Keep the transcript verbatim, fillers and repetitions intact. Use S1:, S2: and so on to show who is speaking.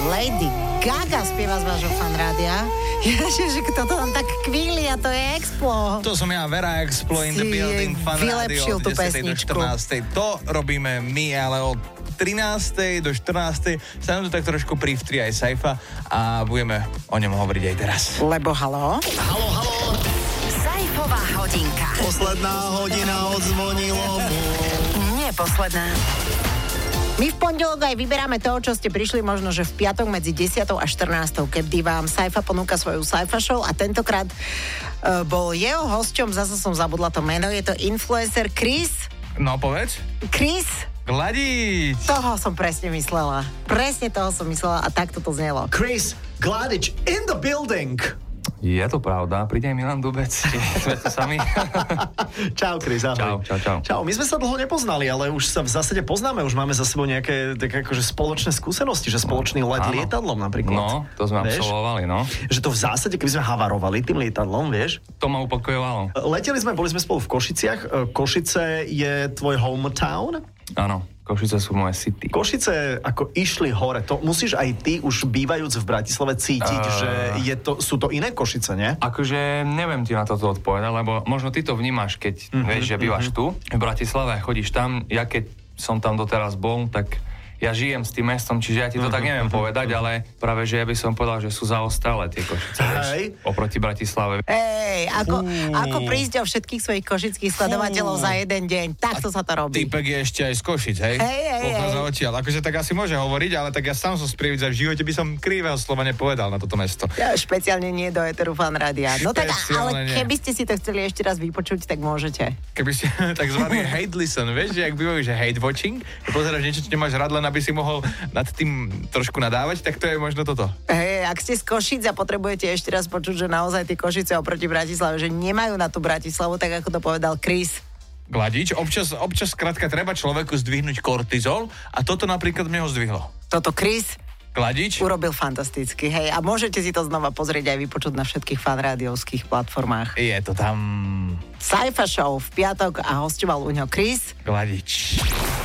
S1: Lady Gaga spieva z vášho fan rádia. Ježiš, že kto to tam tak kvíli a to je Explo.
S2: To som ja, Vera Explo in the
S1: Si
S2: building, fan rádio od
S1: vylepšil tú
S2: desať do
S1: pesničku.
S2: štrnástej. To robíme my, ale od trinástej do štrnástej sa nám to tak trošku privtri aj Saifa a budeme o ňom hovoriť aj teraz.
S1: Lebo halo?
S3: Halo, halo.
S4: Saifová hodinka.
S3: Posledná hodina odzvonilo mu.
S4: Nie posledná.
S1: My v pondelok aj vyberáme toho, čo ste prišli možno, že v piatok medzi desiatou a štrnástou, kedy vám Saifa ponúka svoju Saifa show a tentokrát uh, bol jeho hosťom, zase som zabudla to meno, je to influencer Chris.
S2: No povedz.
S1: Chris?
S2: Gladič.
S1: Toho som presne myslela. Presne toho som myslela a takto to znelo.
S3: Chris Gladič in the building.
S5: Je to pravda, príde aj Milan Dubec, sme tu sami.
S3: Čau, Chris, ahoj.
S5: Čau, čau, čau.
S3: Čau, my sme sa dlho nepoznali, ale už sa v zásade poznáme, už máme za sebou nejaké také akože spoločné skúsenosti, že spoločný let
S5: Áno.
S3: lietadlom napríklad.
S5: No, to sme
S3: Vieš?
S5: absolvovali, no.
S3: Že to v zásade, keby sme havarovali tým lietadlom, vieš?
S5: To ma upokojovalo.
S3: Leteli sme, boli sme spolu v Košiciach. Košice je tvoj hometown?
S5: Áno, Košice sú moje city.
S3: Košice ako išli hore, to musíš aj ty už bývajúc v Bratislave cítiť,
S5: Uh.
S3: že je to, sú to iné Košice, nie?
S5: Akože neviem ti na toto odpovedať, lebo možno ty to vnímaš, keď
S3: Mhm,
S5: vieš, že bývaš tu v Bratislave a chodíš tam. Ja keď som tam doteraz bol, tak ja žijem s tým mestom, čiže ja ti to tak neviem povedať, ale práve, že ja by som povedal, že sú zaostalé tie Košice, vieš,
S3: Hej.
S5: oproti Bratislave.
S1: Ej, ako,
S3: Fú.
S1: ako prísť o všetkých svojich košických sledovateľov za jeden deň. Takto sa to robí.
S2: Týpek je ešte aj z Košic, hej?
S1: Hej, hej,
S2: Pochádza
S1: hej.
S2: odtiaľ. Akože tak asi môže hovoriť, ale tak ja sám som z Prievidza, v živote by som krivého slova nepovedal na toto mesto.
S1: Ja, špeciálne nie do Eteru fan rádia. No tak,
S2: Špeciálne
S1: ale
S2: nie.
S1: keby ste si to chceli ešte raz vypočuť, tak môžete.
S2: Keby si takzvaný hate listen, vieš, že ak bývajú, že hate watching, pozeráš niečo, čo nemáš rád, len aby si mohol nad tým trošku nadávať, tak to je možno toto.
S1: Hej, ak ste z Košic a potrebujete ešte raz počuť, že naozaj tie Košice oproti Bratislave, že nemajú na tú Bratislavu, tak ako to povedal Chris.
S2: Gladič, občas, občas skrátka treba človeku zdvihnúť kortizol a toto napríklad mne ho zdvihlo.
S1: Toto Chris
S2: Gladič,
S1: urobil fantasticky, hej. A môžete si to znova pozrieť aj vypočuť na všetkých fanrádiovských platformách.
S2: je to tam
S1: Saifa show v piatok a hostoval u ňo Chris.
S2: Gladič.